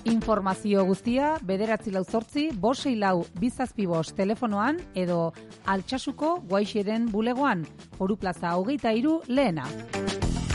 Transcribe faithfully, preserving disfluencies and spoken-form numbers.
Informazio guztia bederatzi lau zortzi, bost sei lau bizazpi bost telefonoan edo Altsasuko Guaixiren bulegoan, Foru Plaza hogeita hiru lehena.